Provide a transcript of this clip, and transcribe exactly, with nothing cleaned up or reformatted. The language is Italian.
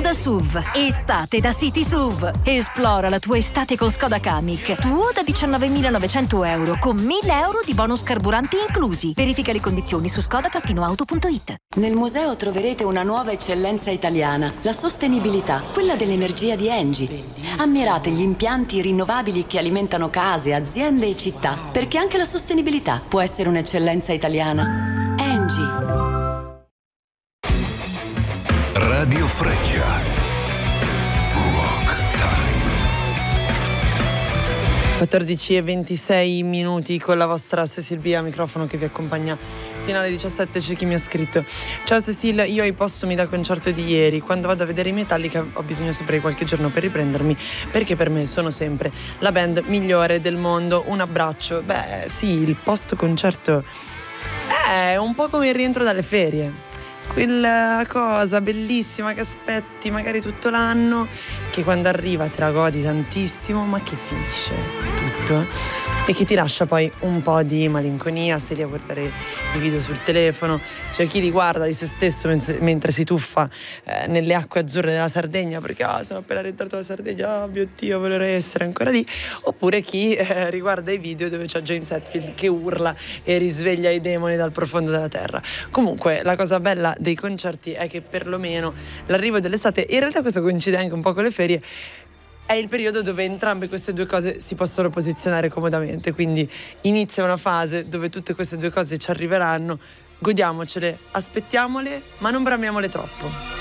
Skoda S U V. Estate da City S U V. Esplora la tua estate con Skoda Kamiq. Tuo da diciannovemilanovecento euro con mille euro di bonus carburanti inclusi. Verifica le condizioni su skoda auto punto it. Nel museo troverete una nuova eccellenza italiana, la sostenibilità, quella dell'energia di Engie. Ammirate gli impianti rinnovabili che alimentano case, aziende e città, perché anche la sostenibilità può essere un'eccellenza italiana. Engie. Radio Freccia. Rock Time. quattordici e ventisei minuti con la vostra Cecil B a microfono che vi accompagna fino alle diciassette. C'è chi mi ha scritto: ciao Cecil, io ho i postumi da concerto di ieri. Quando vado a vedere i Metallica ho bisogno sempre di qualche giorno per riprendermi, perché per me sono sempre la band migliore del mondo. Un abbraccio. Beh sì, il post concerto è un po' come il rientro dalle ferie, quella cosa bellissima che aspetti magari tutto l'anno, che quando arriva te la godi tantissimo, ma che finisce tutto e che ti lascia poi un po' di malinconia. Sei lì a guardare i video sul telefono, c'è chi li guarda di se stesso mentre si tuffa eh, nelle acque azzurre della Sardegna, perché ah, sono appena rientrato dalla Sardegna, oh mio Dio, vorrei essere ancora lì. Oppure chi eh, riguarda i video dove c'è James Hetfield che urla e risveglia i demoni dal profondo della terra. Comunque la cosa bella dei concerti è che perlomeno l'arrivo dell'estate, in realtà questo coincide anche un po' con le ferie, è il periodo dove entrambe queste due cose si possono posizionare comodamente, quindi inizia una fase dove tutte queste due cose ci arriveranno, godiamocele, aspettiamole, ma non bramiamole troppo.